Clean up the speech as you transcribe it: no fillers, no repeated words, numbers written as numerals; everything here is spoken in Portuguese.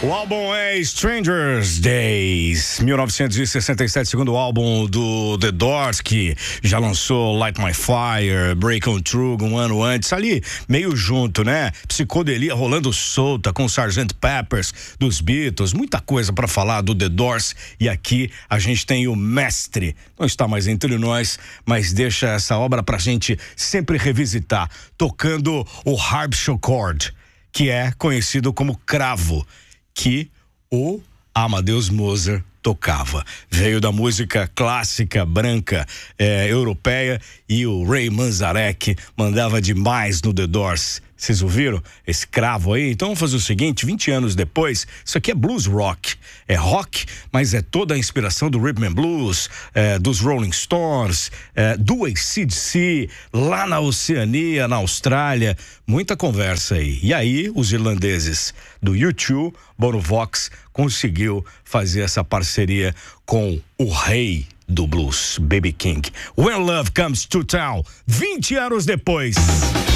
O álbum é Strangers Days, 1967, segundo álbum do The Doors, que já lançou Light My Fire, Break On Through um ano antes, ali meio junto, né? Psicodelia rolando solta com Sgt. Peppers dos Beatles, muita coisa pra falar do The Doors, e aqui a gente tem o mestre, não está mais entre nós, mas deixa essa obra pra gente sempre revisitar, tocando o harpsichord, que é conhecido como cravo, que o Amadeus Mozart tocava. Veio da música clássica branca europeia, e o Ray Manzarek mandava demais no The Doors. Vocês ouviram esse cravo aí? Então vamos fazer o seguinte, 20 anos depois, isso aqui é blues rock. É rock, mas é toda a inspiração do Rhythm and Blues, dos Rolling Stones, do AC/DC, lá na Oceania, na Austrália. Muita conversa aí. E aí, os irlandeses do U2, Bono Vox, conseguiu fazer essa parceria com o rei do blues, B.B. King. When Love Comes to Town, 20 anos depois.